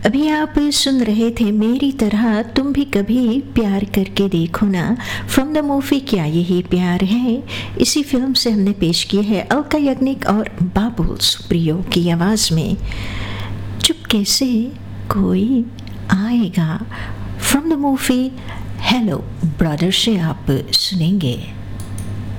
अभी आप सुन रहे थे मेरी तरह तुम भी कभी प्यार करके देखो ना, फ्रॉम द मूवी क्या यही प्यार है। इसी फिल्म से हमने पेश की है अलका याग्निक और बाबुल सुप्रियो की आवाज़ में चुपके से कोई आएगा। From the movie hello brother से आप सुनेंगे।